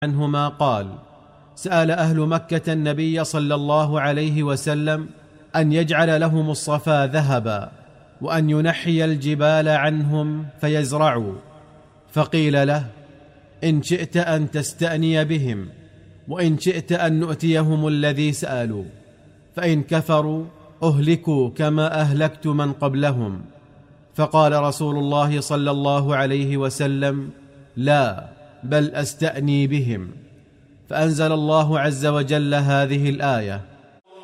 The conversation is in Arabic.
عنهما قال: سأل أهل مكة النبي صلى الله عليه وسلم أن يجعل لهم الصفا ذهبا، وأن ينحي الجبال عنهم فيزرعوا، فقيل له: إن شئت أن تستأني بهم، وإن شئت أن نؤتيهم الذي سألوا، فإن كفروا أهلكوا كما أهلكت من قبلهم. فقال رسول الله صلى الله عليه وسلم: لا، بل أستأني بهم. فأنزل الله عز وجل هذه الآية: